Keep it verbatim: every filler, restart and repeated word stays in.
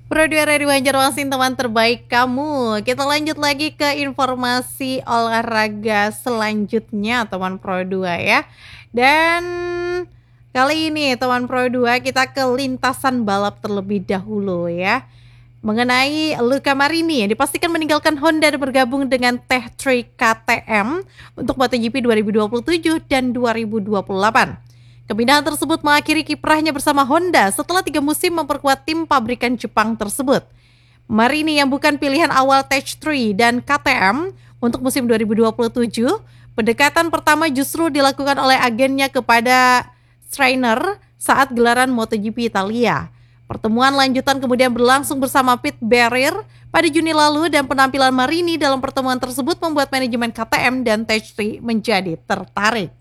Pro dua Radio Banjarmasin, teman terbaik kamu. Kita lanjut lagi ke informasi olahraga selanjutnya teman Pro dua ya. Dan kali ini teman Pro dua kita ke lintasan balap terlebih dahulu ya. Mengenai Luca Marini yang dipastikan meninggalkan Honda dan bergabung dengan Tech tiga K T M untuk MotoGP dua ribu dua puluh tujuh dan dua ribu dua puluh delapan. Kepindahan tersebut mengakhiri kiprahnya bersama Honda setelah tiga musim memperkuat tim pabrikan Jepang tersebut. Marini yang bukan pilihan awal Tech tiga dan K T M untuk musim dua ribu dua puluh tujuh, pendekatan pertama justru dilakukan oleh agennya kepada Steiner saat gelaran MotoGP Italia. Pertemuan lanjutan kemudian berlangsung bersama Pete Barrier pada Juni lalu dan penampilan Marini dalam pertemuan tersebut membuat manajemen K T M dan Tech tiga menjadi tertarik.